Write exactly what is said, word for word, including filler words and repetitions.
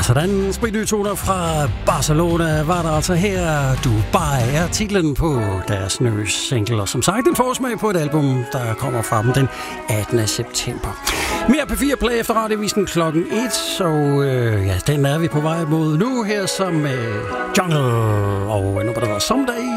Sådan, spritnye toner fra Barcelona var der altså her. Dubai er titlen på deres nye single, og som sagt en forsmag på et album, der kommer fra dem den attende september. Mere P fire Play efter radiovisen klokken et, og øh, ja, den er vi på vej mod nu her som øh, Jungle, og nu var der Someday.